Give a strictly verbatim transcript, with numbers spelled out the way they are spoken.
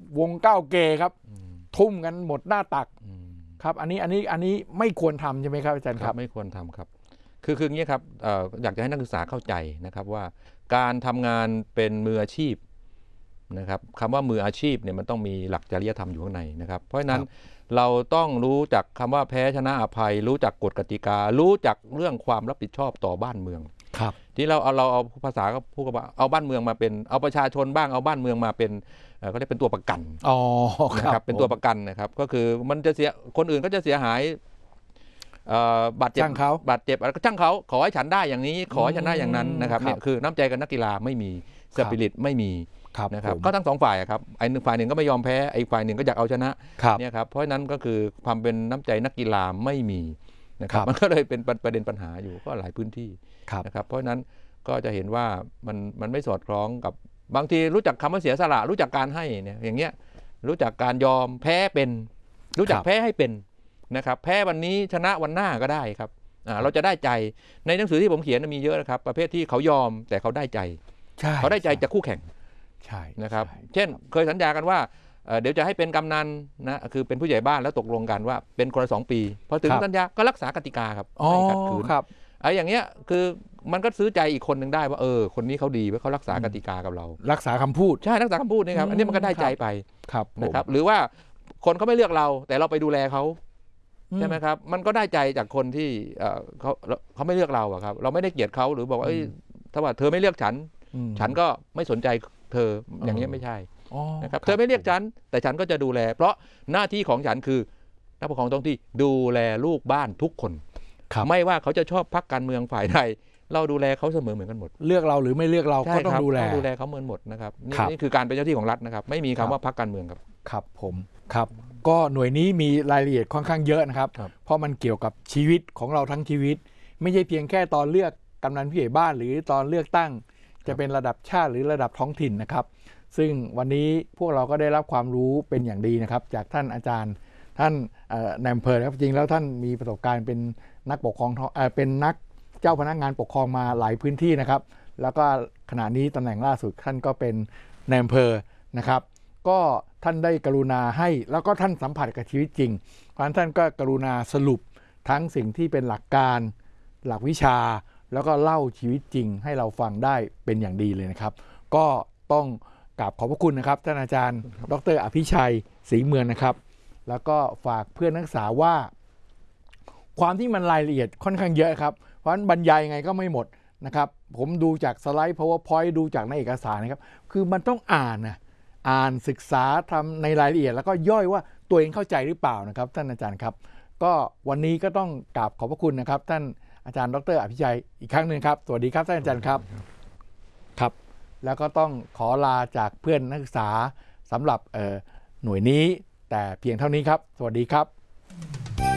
วงเก้าเกครับทุ่มกันหมดหน้าตักครับอันนี้อันนี้อันนี้ไม่ควรทำใช่ไหมครับอาจารย์ครับไม่ควรทำครับคือคืออย่างนี้ครับอยากจะให้นักศึกษาเข้าใจนะครับว่าการทำงานเป็นมืออาชีพนะครับคำว่ามืออาชีพเนี่ยมันต้องมีหลักจริยธรรมอยู่ข้างในนะครับเพราะฉะนั้นเราต้องรู้จักคำว่าแพ้ชนะอภัยรู้จักกฎกติการู้จักเรื่องความรับผิดชอบต่อบ้านเมืองครับที่เราเอาเราเอาภาษาก็พูดกันว่าเอาบ้านเมืองมาเป็นเอาประชาชนบ้างเอาบ้านเมืองมาเป็นก็ได้เป็นตัวประกันอ๋อครับเป็นตัวประกันนะครับก็คือมันจะเสียคนอื่นก็จะเสียหายบาดเจ็บเขาบาดเจ็บอะไรก็ช่างเขาขอให้ฉันได้อย่างนี้ขอให้ฉันได้อย่างนั้นนะครับเนี่ยคือน้ำใจกับนักกีฬาไม่มีสปิริตไม่มีนะครับก็ทั้งสองฝ่ายครับไอ้ฝ่ายหนึ่งก็ไม่ยอมแพ้ไอ้ฝ่ายหนึ่งก็อยากเอาชนะเนี่ยครับเพราะฉะนั้นก็คือความเป็นน้ำใจนักกีฬาไม่มีนะครับมันก็เลยเป็นประเด็นปัญหาอยู่ก็หลายพื้นที่นะครับเพราะฉะนั้นก็จะเห็นว่ามันมันไม่สอดคล้องกับบางทีรู้จักคำว่าเสียสละรู้จักการให้เนี่ยอย่างเงี้ยรู้จักการยอมแพ้เป็นรู้จักแพ้ให้เป็นนะครับแพ้วันนี้ชนะวันหน้าก็ได้ครับเราจะได้ใจในหนังสือที่ผมเขียนมีเยอะนะครับประเภทที่เขายอมแต่เขาได้ใจเขาได้ใจจากคู่แข่งใช่นะครับเช่นเคยสัญญากันว่าเดี๋ยวจะให้เป็นกำนันนะคือเป็นผู้ใหญ่บ้านแล้วตกลงกันว่าเป็นคนละสองปีพอถึงสัญญาก็รักษากติกาครับไม่ขัดขืนไอ้อย่างเงี้ยคือมันก็ซื้อใจอีกคนหนึ่งได้ว่าเออคนนี้เขาดีว่าเขารักษากติกากับเรารักษาคำพูดใช่รักษาคำพูดนี่ครับอันนี้มันก็ได้ใจไปนะครับหรือว่าคนเขาไม่เลือกเราแต่เราไปดูแลเขาใช่ไหมครับมันก็ได้ใจจากคนที่เขาเขาไม่เลือกเราอะครับเราไม่ได้เกลียดเขาหรือบอกว่าเอ้ยถ้าว่าเธอไม่เลือกฉันฉันก็ไม่สนใจเธออย่างนี้ไม่ใช่นะครับเธอไม่เรียกฉันแต่ฉันก็จะดูแลเพราะหน้าที่ของฉันคือนักปกครองท้องที่ดูแลลูกบ้านทุกคนไม่ว่าเขาจะชอบพรรคการเมืองฝ่ายใดเราดูแลเขาเสมอเหมือนกันหมดเลือกเราหรือไม่เลือกเราก็ต้องดูแลต้องดูแลเขาเหมือนหมดนะครับนี่คือการเป็นเจ้าที่ของรัฐนะครับไม่มีคำว่าพรรคการเมืองครับครับผมครับก็หน่วยนี้มีรายละเอียดค่อนข้างเยอะนะครับเพราะมันเกี่ยวกับชีวิตของเราทั้งชีวิตไม่ใช่เพียงแค่ตอนเลือกกำนันผู้ใหญ่บ้านหรือตอนเลือกตั้งจะเป็นระดับชาติหรือระดับท้องถิ่นนะครับซึ่งวันนี้พวกเราก็ได้รับความรู้เป็นอย่างดีนะครับจากท่านอาจารย์ท่านนายอำเภอครับจริงแล้วท่านมีประสบการณ์เป็นนักปกครองเป็นนักเจ้าพนักงานปกครองมาหลายพื้นที่นะครับแล้วก็ขณะนี้ตำแหน่งล่าสุดท่านก็เป็นนายอำเภอนะครับก็ท่านได้กรุณาให้แล้วก็ท่านสัมผัสกับชีวิตจริงเพราะฉะนั้นท่านก็กรุณาสรุปทั้งสิ่งที่เป็นหลักการหลักวิชาแล้วก็เล่าชีวิตจริงให้เราฟังได้เป็นอย่างดีเลยนะครับก็ต้องกราบขอบพระคุณนะครับท่านอาจารย์ดร.อภิชัยศรีเมืองนะครับแล้วก็ฝากเพื่อนนักศึกษาว่าความที่มันรายละเอียดค่อนข้างเยอะครับเพราะฉะนั้นบรรยายยังไงก็ไม่หมดนะครับผมดูจากสไลด์ PowerPoint ดูจากในเอกสารนะครับคือมันต้องอ่านนะอ่านศึกษาทำในรายละเอียดแล้วก็ย่อยว่าตัวเองเข้าใจหรือเปล่านะครับท่านอาจารย์ครับก็วันนี้ก็ต้องกราบขอบพระคุณนะครับท่านอาจารย์ดร.อภิชัยอีกครั้งหนึ่งครับสวัสดีครับท่านอาจารย์ครับครับแล้วก็ต้องขอลาจากเพื่อนนักศึกษาสำหรับหน่วยนี้แต่เพียงเท่านี้ครับสวัสดีครับ